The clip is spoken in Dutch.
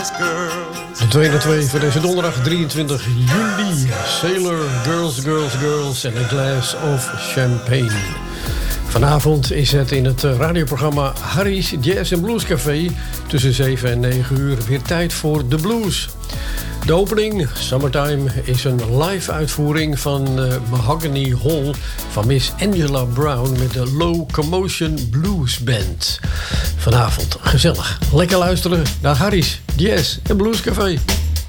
De 2 naar 2 voor deze donderdag 23 juli. Sailor, Girls, Girls, Girls en A Glass of Champagne. Vanavond is het in het radioprogramma Harry's Jazz & Blues Café tussen 7 en 9 uur weer tijd voor de blues. De opening, Summertime, is een live uitvoering van Mahogany Hall van Miss Angela Brown met de Low Commotion Blues Band. Vanavond gezellig. Lekker luisteren naar Harry's Jazz & Blues Café.